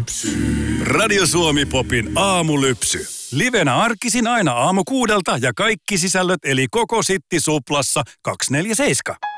Aamulypsy. Radio Suomi Popin aamulypsy. Livenä arkisin aina aamu 6 ja kaikki sisällöt eli koko Sitti Suplassa 247.